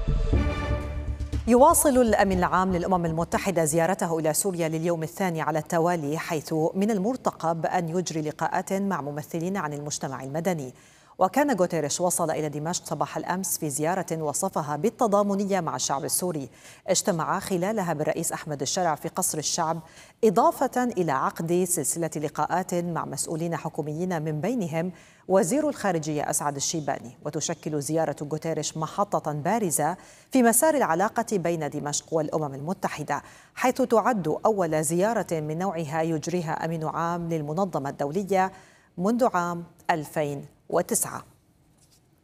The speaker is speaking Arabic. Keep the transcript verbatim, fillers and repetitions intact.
يواصل الأمين العام للأمم المتحدة زيارته إلى سوريا لليوم الثاني على التوالي، حيث من المرتقب أن يجري لقاءات مع ممثلين عن المجتمع المدني. وكان غوتيريش وصل إلى دمشق صباح الأمس في زيارة وصفها بالتضامنية مع الشعب السوري، اجتمع خلالها بالرئيس أحمد الشرع في قصر الشعب، إضافة إلى عقد سلسلة لقاءات مع مسؤولين حكوميين من بينهم وزير الخارجية أسعد الشيباني. وتشكل زيارة غوتيريش محطة بارزة في مسار العلاقة بين دمشق والأمم المتحدة، حيث تعد أول زيارة من نوعها يجريها أمين عام للمنظمة الدولية منذ عام ألفين وتسعة.